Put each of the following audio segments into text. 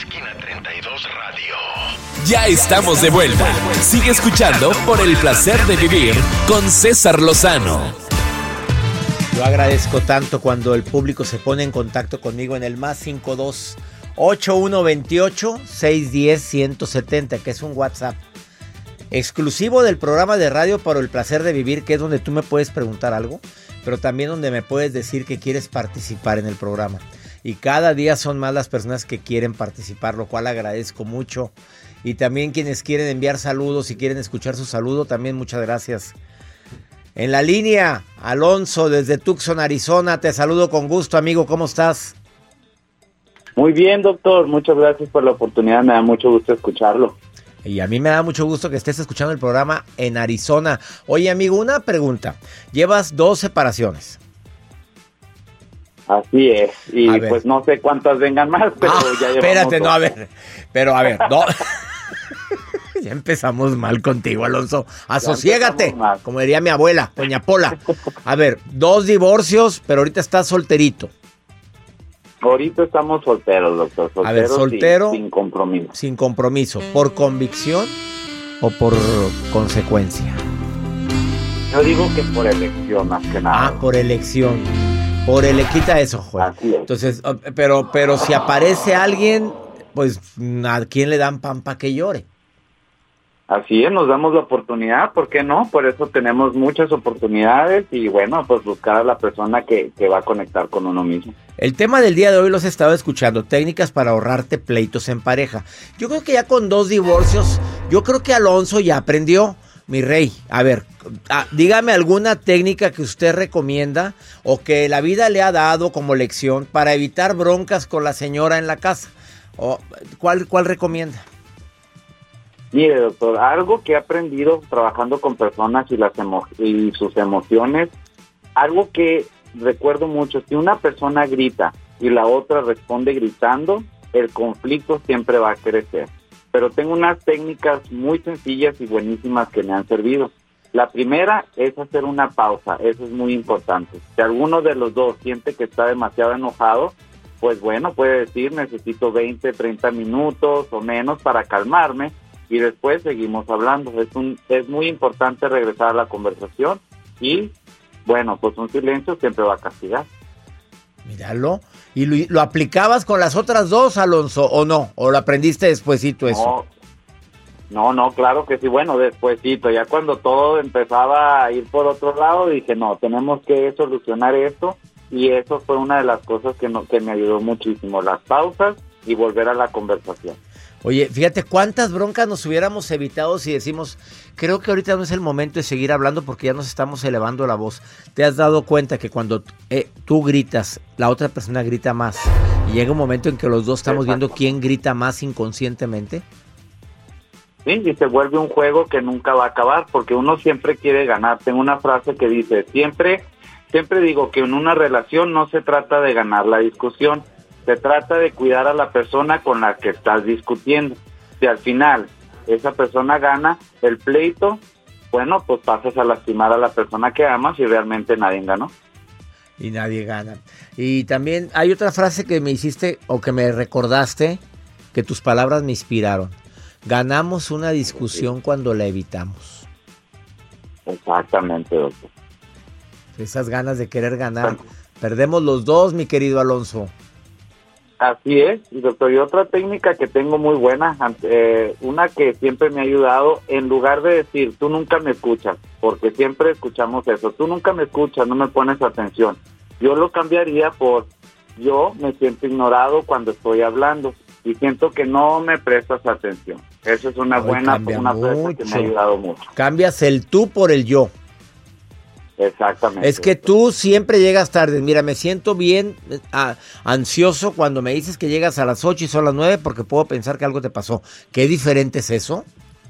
Esquina 32 Radio. Ya estamos de vuelta. Sigue escuchando por el placer de vivir con César Lozano. Yo agradezco tanto cuando el público se pone en contacto conmigo en el +52 8128 610 170, que es un WhatsApp exclusivo del programa de radio Por el placer de vivir, que es donde tú me puedes preguntar algo, pero también donde me puedes decir que quieres participar en el programa. Y cada día son más las personas que quieren participar, lo cual agradezco mucho. Y también quienes quieren enviar saludos y quieren escuchar su saludo, también muchas gracias. En la línea, Alonso desde Tucson, Arizona. Te saludo con gusto, amigo. ¿Cómo estás? Muy bien, doctor. Muchas gracias por la oportunidad. Me da mucho gusto escucharlo. Y a mí me da mucho gusto que estés escuchando el programa en Arizona. Oye, amigo, una pregunta. Llevas 2 separaciones. Así es. Y pues no sé cuántas vengan más, pero ya llevamos. Espérate, 2. no, a ver. Pero a ver, no. Ya empezamos mal contigo, Alonso. Asosiégate, como diría mi abuela, doña Pola. A ver, 2 divorcios, pero ahorita estás solterito. Ahorita estamos solteros, doctor. Solteros, a ver, soltero. Sin compromiso. Sin compromiso. ¿Por convicción o por consecuencia? Yo digo que por elección, más que nada. Ah, por elección. Quita eso, Joel. Así es. Entonces, pero si aparece alguien, pues, ¿a quién le dan pan para que llore? Así es, nos damos la oportunidad, ¿por qué no? Por eso tenemos muchas oportunidades y bueno, pues buscar a la persona que va a conectar con uno mismo. El tema del día de hoy los he estado escuchando, técnicas para ahorrarte pleitos en pareja. Yo creo que ya con 2 divorcios, yo creo que Alonso ya aprendió, mi rey. A ver, dígame alguna técnica que usted recomienda o que la vida le ha dado como lección para evitar broncas con la señora en la casa. ¿Cuál recomienda? Mire, doctor, algo que he aprendido trabajando con personas y sus emociones, algo que recuerdo mucho, si una persona grita y la otra responde gritando, el conflicto siempre va a crecer. Pero tengo unas técnicas muy sencillas y buenísimas que me han servido. La primera es hacer una pausa, eso es muy importante. Si alguno de los dos siente que está demasiado enojado, pues bueno, puede decir, necesito 20, 30 minutos o menos para calmarme y después seguimos hablando. Es muy importante regresar a la conversación y, bueno, pues un silencio siempre va a castigar. Míralo. ¿Y lo aplicabas con las otras 2, Alonso, o no? ¿O lo aprendiste despuesito eso? No, claro que sí. Bueno, despuesito, ya cuando todo empezaba a ir por otro lado, dije, no, tenemos que solucionar esto. Y eso fue una de las cosas que me ayudó muchísimo, las pausas y volver a la conversación. Oye, fíjate cuántas broncas nos hubiéramos evitado si decimos, creo que ahorita no es el momento de seguir hablando porque ya nos estamos elevando la voz. ¿Te has dado cuenta que cuando tú gritas, la otra persona grita más? Y llega un momento en que los dos estamos viendo quién grita más inconscientemente. Sí, y se vuelve un juego que nunca va a acabar porque uno siempre quiere ganar. Tengo una frase que dice, siempre digo que en una relación no se trata de ganar la discusión, se trata de cuidar a la persona con la que estás discutiendo. Si al final esa persona gana el pleito, bueno, pues pasas a lastimar a la persona que amas y realmente nadie ganó. Y nadie gana. Y también hay otra frase que me hiciste o que me recordaste, que tus palabras me inspiraron. Ganamos una discusión cuando la evitamos. Exactamente, doctor. Esas ganas de querer ganar. Perdemos los dos, mi querido Alonso. Así es, y doctor, y otra técnica que tengo muy buena, una que siempre me ha ayudado, en lugar de decir, tú nunca me escuchas, porque siempre escuchamos eso, tú nunca me escuchas, no me pones atención. Yo lo cambiaría por, yo me siento ignorado cuando estoy hablando y siento que no me prestas atención. Eso es una buena frase que me ha ayudado mucho. Cambias el tú por el yo. Exactamente. Es que tú siempre llegas tarde. Mira, me siento bien ansioso cuando me dices que llegas a las 8 y son las 9 porque puedo pensar que algo te pasó. ¿Qué diferente es eso?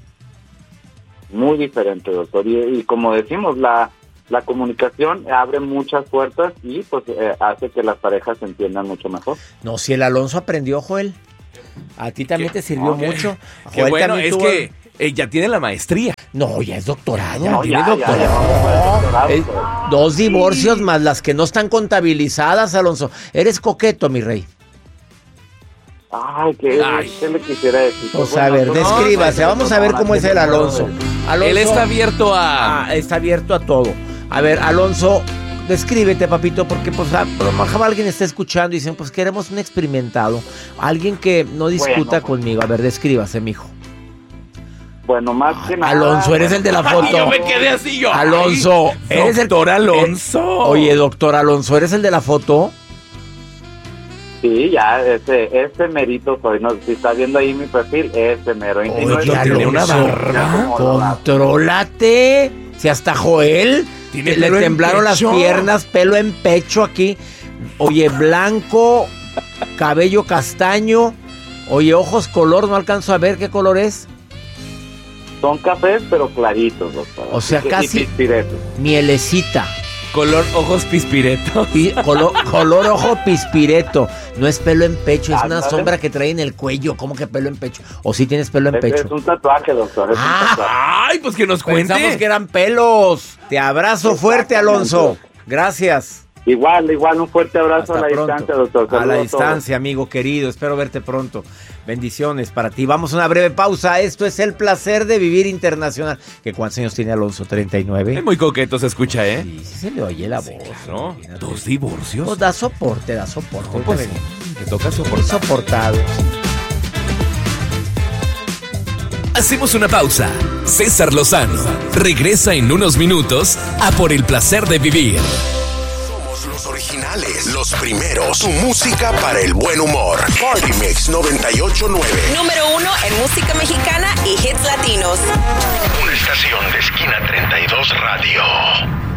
Muy diferente, doctor. Y como decimos, la comunicación abre muchas puertas y pues hace que las parejas se entiendan mucho mejor. No, si el Alonso aprendió, Joel. A ti también te sirvió mucho. Qué bueno, es que ya tiene la maestría. No, ya es doctorado. No, tiene ya, doctorado. 2 divorcios más las que no están contabilizadas, Alonso. Eres coqueto, mi rey. Ay, ¿qué le quisiera decir? Pues a ver, descríbase. Vamos a ver cómo es el Alonso. Él está abierto está abierto a todo. A ver, Alonso, descríbete, papito, porque pues a lo mejor alguien está escuchando y dicen, pues queremos un experimentado. Alguien que no discuta conmigo. A ver, descríbase, mijo. Bueno, más que nada... Alonso, eres el de la foto. Yo me quedé así yo. Alonso, eres doctor Alonso. Oye, doctor Alonso, ¿eres el de la foto? Sí, ya, ese merito soy. No, si está viendo ahí mi perfil, ese mero. Oye, Alonso, contrólate. Si hasta Joel le temblaron las piernas, pelo en pecho aquí. Oye, blanco, cabello castaño. Oye, ojos color, no alcanzo a ver qué color es. Son cafés, pero claritos, doctor. O sea, casi mielecita. Color ojos pispireto. Color ojo pispireto. No es pelo en pecho, es una sombra que trae en el cuello. ¿Cómo que pelo en pecho? ¿O sí tienes pelo en pecho? Es un tatuaje, doctor. Es un tatuaje. Ay, pues que nos cuente. Pensamos que eran pelos. Te abrazo fuerte, Alonso. Gracias. Igual, un fuerte abrazo. Hasta a la pronto. Distancia, doctor. Saludos a la distancia, amigo querido. Espero verte pronto. Bendiciones para ti. Vamos a una breve pausa. Esto es El Placer de Vivir Internacional. ¿Que cuántos años tiene Alonso? ¿39? Es muy coqueto, se escucha, ¿eh? Sí, sí se le oye la voz. ¿No? 2 divorcios. Pues da soporte. No, pues, te toca soportar. Soportado. Hacemos una pausa. César Lozano regresa en unos minutos a Por el Placer de Vivir. Los originales, los primeros, tu música para el buen humor. Party Mix 98.9. Número 1 en música mexicana y hits latinos. Una estación de Esquina 32 Radio.